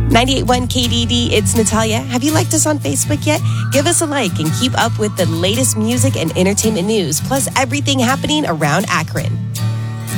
98.1 KDD, it's Natalia. Have you liked us on Facebook yet? Give us a like and keep up with the latest music and entertainment news, plus everything happening around Akron.